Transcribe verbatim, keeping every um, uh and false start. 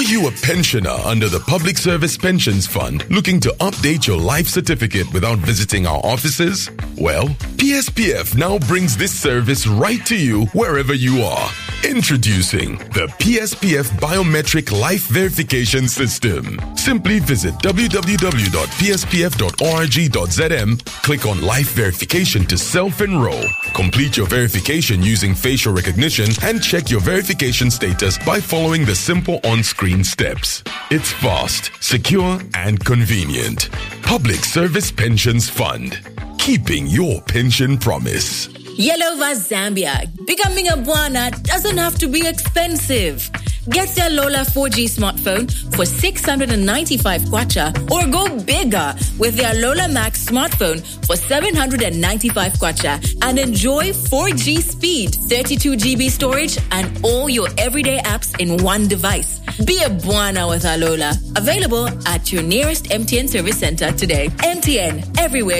you a pensioner under the Public Service Pensions Fund looking to update your life certificate without visiting our offices? Well, P S P F now brings this service right to you wherever you are. Introducing the P S P F Biometric Life Verification System. Simply visit w w w dot p s p f dot org dot z m, click on Life Verification to self-enroll. Complete your verification using facial recognition and check your verification status by following the simple on-screen steps. It's fast, secure, and convenient. Public Service Pensions Fund. Keeping your pension promise. Yellowa Zambia. Becoming a Bwana doesn't have to be expensive. Get your Lola four G smartphone for six hundred ninety-five kwacha or go bigger with their Lola Max smartphone for seven hundred ninety-five kwacha and enjoy four G speed, thirty-two gigabytes storage and all your everyday apps in one device. Be a Bwana with our Lola. Available at your nearest M T N service center today. M T N, everywhere